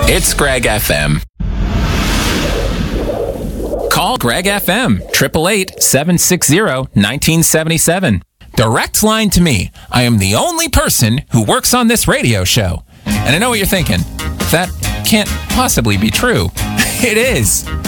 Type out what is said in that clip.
It's Greg FM. Call Greg FM, 888-760-1977. Direct line to me. I am the only person who works on this radio show. And I know what you're thinking. That can't possibly be true. It is.